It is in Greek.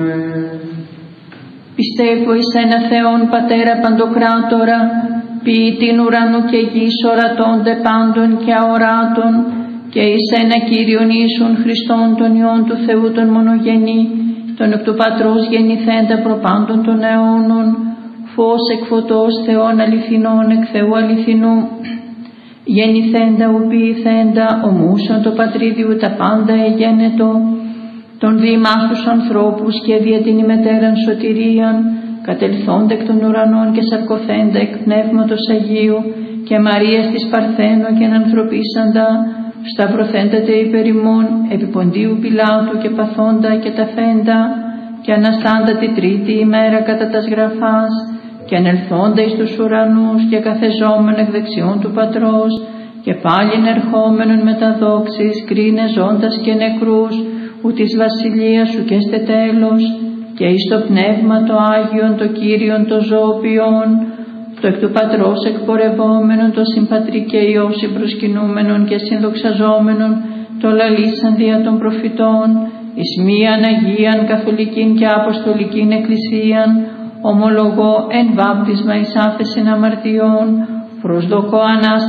Πιστεύω εις ένα Θεόν Πατέρα Παντοκράτορα, ποιητήν ουρανού και γης, ορατώνται πάντων και αοράτων, και εις ένα Κύριον Ιησούν Χριστόν, τον Υιόν του Θεού τον μονογενή, τον εκ του Πατρός γεννηθέντα προπάντων των αιώνων, φως εκ φωτός, Θεών αληθινών εκ Θεού αληθινού, γεννηθέντα οποιηθέντα, ομούσαν το Πατρίδιου τα πάντα εγένετο, τον διημάς τους ανθρώπους και δια την ημετέραν σωτηρίαν, κατελθόντα εκ των ουρανών και σαρκωθέντα εκ Πνεύματος Αγίου και Μαρίας της Παρθένου και ανθρωπίσαντα, σταυρωθέντατε υπερ ημών, επί Ποντίου Πιλάτου και παθόντα και ταφέντα, και αναστάντα τη τρίτη ημέρα κατά τας γραφάς, και ανελθόντα εις τους ουρανούς και καθεζόμενο εκ δεξιών του Πατρός, και πάλιν ερχόμενον με τα δόξης, κρίνε ζώντας και νεκρούς, ου της βασιλείας σου και στε τέλος, και εις το Πνεύμα το Άγιον, το Κύριον, το ζωοποιόν, το εκ του Πατρός εκπορευόμενον, το συμπατρί και Υιό συμπροσκυνούμενον και συνδοξαζόμενον, το λαλήσαν δια των προφητών, εις μίαν Αγίαν Καθολικήν και Αποστολικήν Εκκλησίαν, ομολογώ εν βάπτισμα εις άφεσιν αμαρτιών, προσδοκώ Ανάσταση